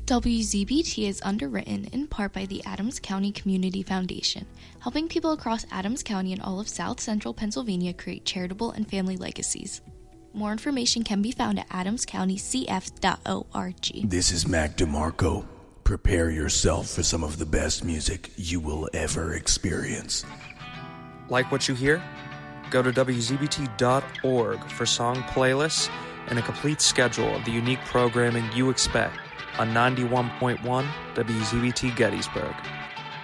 WZBT is underwritten in part by the Adams County Community Foundation, helping people across Adams County and all of South Central Pennsylvania create charitable and family legacies. More information can be found at adamscountycf.org. This is Mac DeMarco. Prepare yourself for some of the best music you will ever experience. Like what you hear? Go to WZBT.org for song playlists and a complete schedule of the unique programming you expect on 91.1 WZBT Gettysburg.